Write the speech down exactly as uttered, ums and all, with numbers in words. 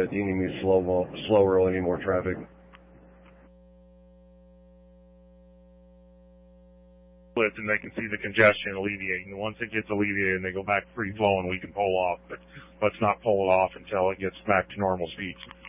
Do you need me to slow, slower or any more traffic? And they can see the congestion alleviating. Once it gets alleviated and they go back free flowing, we can pull off. But let's not pull it off until it gets back to normal speeds.